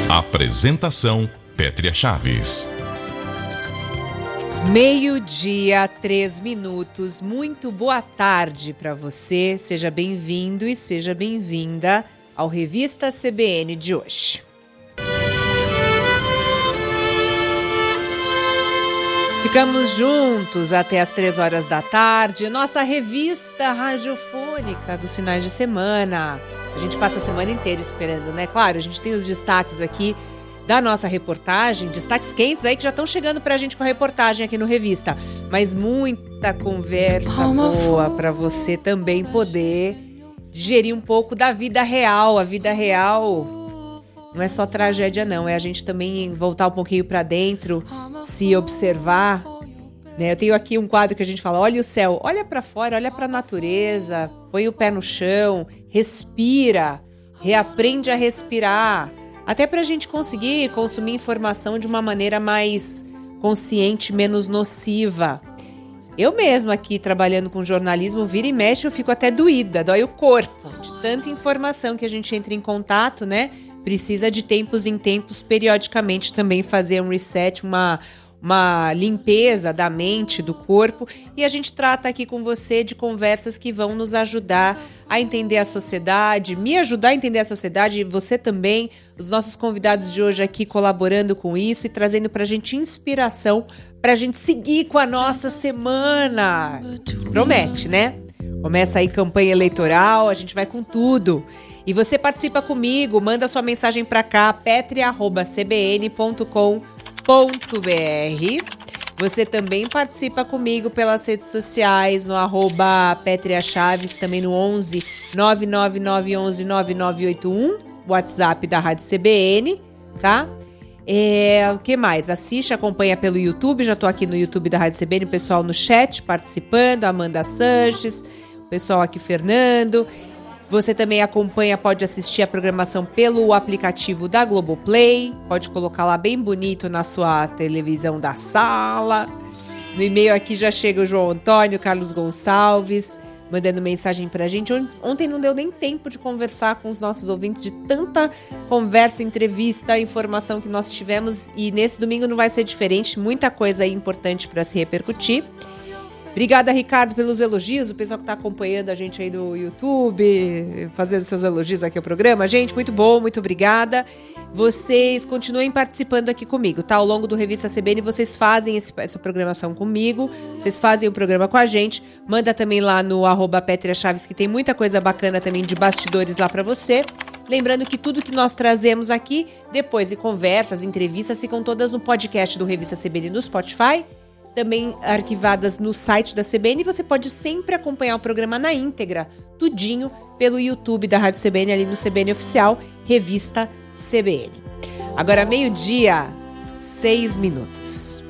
Apresentação: Pétria Chaves. 12:03. Muito boa tarde para você. Seja bem-vindo e seja bem-vinda ao Revista CBN de hoje. Ficamos juntos até as 3 da tarde, nossa revista radiofônica dos finais de semana. A gente passa a semana inteira esperando, né? Claro, a gente tem os destaques aqui da nossa reportagem, destaques quentes aí que já estão chegando pra gente com a reportagem aqui no Revista. Mas muita conversa boa pra você também poder digerir um pouco da vida real. A vida real não é só tragédia, não. É a gente também voltar um pouquinho pra dentro, se observar, né? Eu tenho aqui um quadro que a gente fala: olha o céu, olha pra fora, olha pra natureza, põe o pé no chão, respira, reaprende a respirar. Até pra gente conseguir consumir informação de uma maneira mais consciente, menos nociva. Eu mesma aqui, trabalhando com jornalismo, vira e mexe, eu fico até doída, dói o corpo. De tanta informação que a gente entra em contato, né? Precisa de tempos em tempos, periodicamente, também fazer um reset, uma limpeza da mente, do corpo. E a gente trata aqui com você de conversas que vão nos ajudar a entender a sociedade, me ajudar a entender a sociedade, e você também, os nossos convidados de hoje aqui colaborando com isso e trazendo pra gente inspiração pra gente seguir com a nossa semana. Promete, né? Começa aí campanha eleitoral, a gente vai com tudo. E você participa comigo, manda sua mensagem pra cá, petria@cbn.com.br. Você também participa comigo pelas redes sociais, no @PétriaChaves, também no 11 99911 9981, WhatsApp da Rádio CBN, tá? O que mais? Assiste, acompanha pelo YouTube, já tô aqui no YouTube da Rádio CBN, o pessoal no chat participando, Amanda Sanches, o pessoal aqui, Fernando. Você também acompanha, pode assistir a programação pelo aplicativo da Globoplay. Pode colocar lá bem bonito na sua televisão da sala. No e-mail aqui já chega o João Antônio, Carlos Gonçalves, mandando mensagem pra gente. Ontem não deu nem tempo de conversar com os nossos ouvintes, de tanta conversa, entrevista, informação que nós tivemos. E nesse domingo não vai ser diferente. Muita coisa aí importante para se repercutir. Obrigada, Ricardo, pelos elogios, o pessoal que está acompanhando a gente aí no YouTube, fazendo seus elogios aqui ao programa. Gente, muito bom, muito obrigada. Vocês continuem participando aqui comigo, tá? Ao longo do Revista CBN, vocês fazem essa programação comigo, vocês fazem o programa com a gente. Manda também lá no @PétriaChaves, que tem muita coisa bacana também de bastidores lá para você. Lembrando que tudo que nós trazemos aqui, depois de conversas, entrevistas, ficam todas no podcast do Revista CBN no Spotify, também arquivadas no site da CBN, e você pode sempre acompanhar o programa na íntegra, tudinho, pelo YouTube da Rádio CBN, ali no CBN Oficial, Revista CBN. Agora, 12:06.